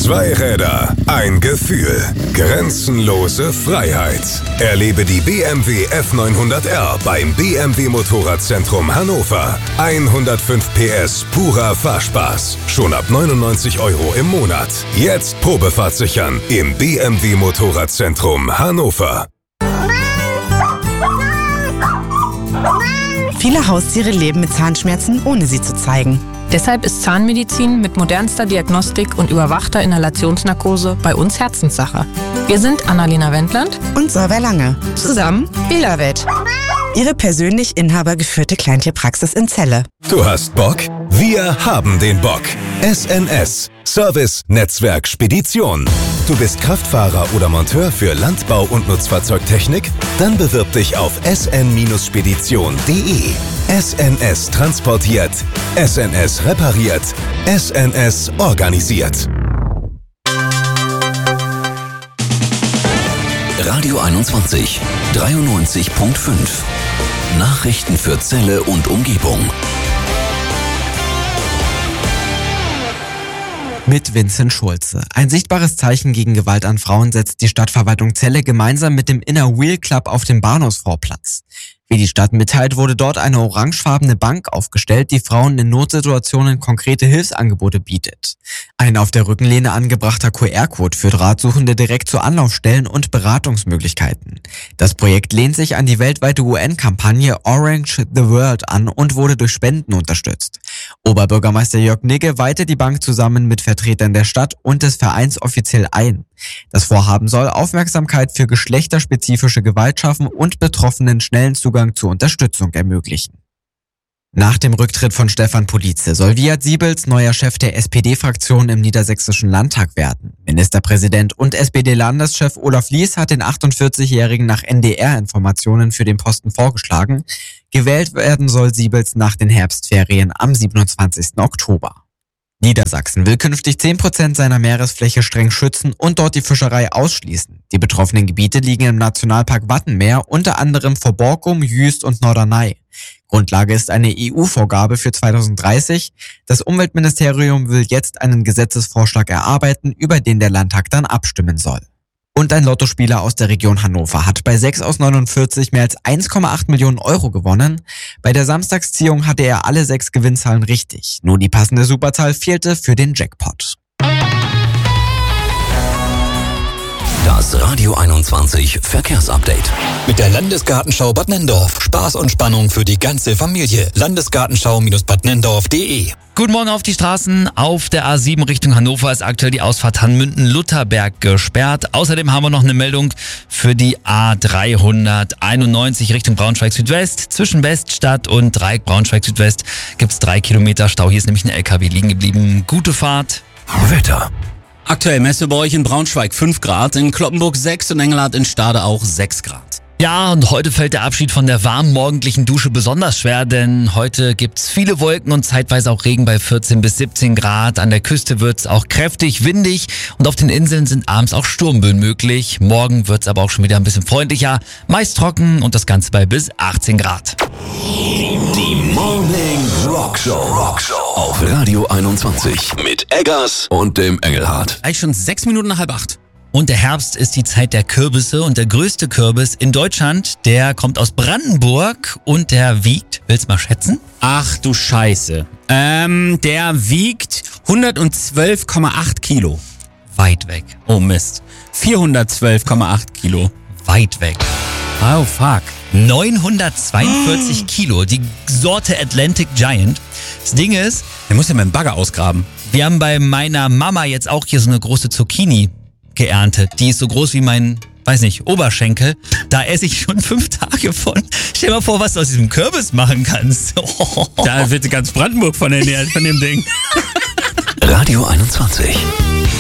Zwei Räder, ein Gefühl. Grenzenlose Freiheit. Erlebe die BMW F900R beim BMW Motorradzentrum Hannover. 105 PS purer Fahrspaß. Schon ab 99 € im Monat. Jetzt Probefahrt sichern im BMW Motorradzentrum Hannover. Viele Haustiere leben mit Zahnschmerzen, ohne sie zu zeigen. Deshalb ist Zahnmedizin mit modernster Diagnostik und überwachter Inhalationsnarkose bei uns Herzenssache. Wir sind Annalena Wendland Und Solveig Lange. Zusammen Belavet. Ihre persönlich inhabergeführte Kleintierpraxis in Celle. Du hast Bock? Wir haben den Bock. SNS. Service Netzwerk Spedition. Du bist Kraftfahrer oder Monteur für Landbau und Nutzfahrzeugtechnik? Dann bewirb dich auf sn-spedition.de. SNS transportiert, SNS repariert, SNS organisiert. Radio 21, 93.5. Nachrichten für Celle und Umgebung. Mit Vincent Schulze. Ein sichtbares Zeichen gegen Gewalt an Frauen setzt die Stadtverwaltung Celle gemeinsam mit dem Inner Wheel Club auf dem Bahnhofsvorplatz. Wie die Stadt mitteilt, wurde dort eine orangefarbene Bank aufgestellt, die Frauen in Notsituationen konkrete Hilfsangebote bietet. Ein auf der Rückenlehne angebrachter QR-Code führt Ratsuchende direkt zu Anlaufstellen und Beratungsmöglichkeiten. Das Projekt lehnt sich an die weltweite UN-Kampagne Orange the World an und wurde durch Spenden unterstützt. Oberbürgermeister Jörg Nigge weihte die Bank zusammen mit Vertretern der Stadt und des Vereins offiziell ein. Das Vorhaben soll Aufmerksamkeit für geschlechterspezifische Gewalt schaffen und Betroffenen schnellen Zugang zur Unterstützung ermöglichen. Nach dem Rücktritt von Stefan Police soll Wiat Siebels neuer Chef der SPD-Fraktion im Niedersächsischen Landtag werden. Ministerpräsident und SPD-Landeschef Olaf Lies hat den 48-Jährigen nach NDR-Informationen für den Posten vorgeschlagen. Gewählt werden soll Siebels nach den Herbstferien am 27. Oktober. Niedersachsen will künftig 10% seiner Meeresfläche streng schützen und dort die Fischerei ausschließen. Die betroffenen Gebiete liegen im Nationalpark Wattenmeer, unter anderem vor Borkum, Jüst und Norderney. Grundlage ist eine EU-Vorgabe für 2030. Das Umweltministerium will jetzt einen Gesetzesvorschlag erarbeiten, über den der Landtag dann abstimmen soll. Und ein Lottospieler aus der Region Hannover hat bei 6 aus 49 mehr als 1,8 Millionen € gewonnen. Bei der Samstagsziehung hatte er alle 6 Gewinnzahlen richtig. Nur die passende Superzahl fehlte für den Jackpot. Das Radio 21 Verkehrsupdate. Mit der Landesgartenschau Bad Nenndorf. Spaß und Spannung für die ganze Familie. Landesgartenschau-badnendorf.de. Guten Morgen auf die Straßen. Auf der A7 Richtung Hannover ist aktuell die Ausfahrt Hannmünden-Lutherberg gesperrt. Außerdem haben wir noch eine Meldung für die A391 Richtung Braunschweig-Südwest. Zwischen Weststadt und Dreieck Braunschweig-Südwest gibt es 3 Kilometer Stau. Hier ist nämlich ein LKW liegen geblieben. Gute Fahrt. Wetter. Aktuell Messe bei euch in Braunschweig 5 Grad, in Cloppenburg 6 und Engelhardt in Stade auch 6 Grad. Ja, und heute fällt der Abschied von der warmen morgendlichen Dusche besonders schwer, denn heute gibt's viele Wolken und zeitweise auch Regen bei 14 bis 17 Grad. An der Küste wird's auch kräftig windig und auf den Inseln sind abends auch Sturmböen möglich. Morgen wird's aber auch schon wieder ein bisschen freundlicher, meist trocken und das Ganze bei bis 18 Grad. Die Morning Rockshow auf Radio 21 mit Eggers und dem Engelhardt. Eigentlich schon 6 Minuten nach 7:30. Und der Herbst ist die Zeit der Kürbisse und der größte Kürbis in Deutschland, der kommt aus Brandenburg und der wiegt, willst du mal schätzen? Ach du Scheiße. Der wiegt 112,8 Kilo. Weit weg. Oh Mist. 412,8 Kilo. Weit weg. Oh fuck. 942 Kilo, die Sorte Atlantic Giant. Das Ding ist, Der muss ja mit dem Bagger ausgraben. wir haben bei meiner Mama jetzt auch hier so eine große Zucchini geerntet. Die ist so groß wie mein, weiß nicht, Oberschenkel. Da esse ich schon 5 Tage von. Stell dir mal vor, was du aus diesem Kürbis machen kannst. Da wird ganz Brandenburg von ernährt, von dem Ding. Radio 21.